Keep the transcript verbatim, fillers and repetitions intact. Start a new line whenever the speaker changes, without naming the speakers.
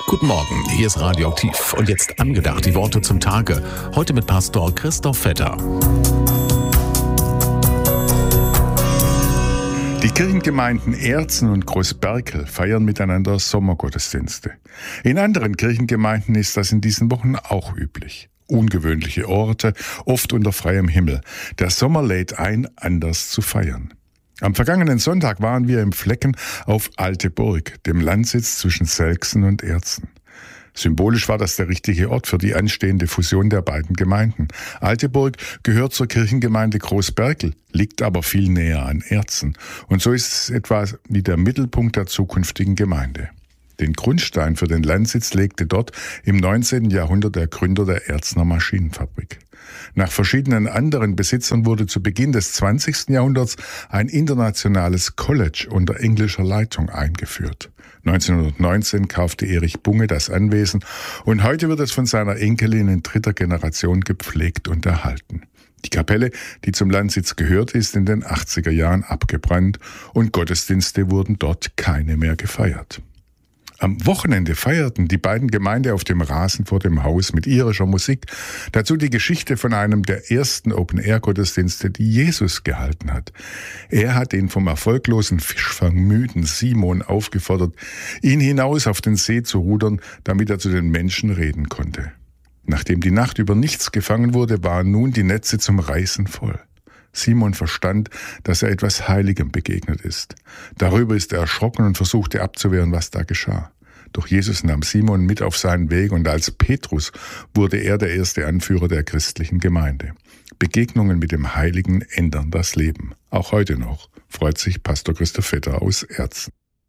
Guten Morgen, hier ist Radioaktiv und jetzt angedacht die Worte zum Tage. Heute mit Pastor Christoph Vetter.
Die Kirchengemeinden Erzen und Großberkel feiern miteinander Sommergottesdienste. In anderen Kirchengemeinden ist das in diesen Wochen auch üblich. Ungewöhnliche Orte, oft unter freiem Himmel. Der Sommer lädt ein, anders zu feiern. Am vergangenen Sonntag waren wir im Flecken auf Alteburg, dem Landsitz zwischen Selksen und Erzen. Symbolisch war das der richtige Ort für die anstehende Fusion der beiden Gemeinden. Alteburg gehört zur Kirchengemeinde Großberkel, liegt aber viel näher an Erzen. Und so ist es etwa wie der Mittelpunkt der zukünftigen Gemeinde. Den Grundstein für den Landsitz legte dort im neunzehnten Jahrhundert der Gründer der Erzner Maschinenfabrik. Nach verschiedenen anderen Besitzern wurde zu Beginn des zwanzigsten Jahrhunderts ein internationales College unter englischer Leitung eingeführt. neunzehnhundertneunzehn kaufte Erich Bunge das Anwesen und heute wird es von seiner Enkelin in dritter Generation gepflegt und erhalten. Die Kapelle, die zum Landsitz gehört, ist in den achtziger Jahren abgebrannt und Gottesdienste wurden dort keine mehr gefeiert. Am Wochenende feierten die beiden Gemeinden auf dem Rasen vor dem Haus mit irischer Musik. Dazu die Geschichte von einem der ersten Open-Air-Gottesdienste, die Jesus gehalten hat. Er hat den vom erfolglosen Fischfang müden Simon aufgefordert, ihn hinaus auf den See zu rudern, damit er zu den Menschen reden konnte. Nachdem die Nacht über nichts gefangen wurde, waren nun die Netze zum Reißen voll. Simon verstand, dass er etwas Heiligem begegnet ist. Darüber ist er erschrocken und versuchte abzuwehren, was da geschah. Doch Jesus nahm Simon mit auf seinen Weg und als Petrus wurde er der erste Anführer der christlichen Gemeinde. Begegnungen mit dem Heiligen ändern das Leben. Auch heute noch freut sich Pastor Christoph Vetter aus Erzen.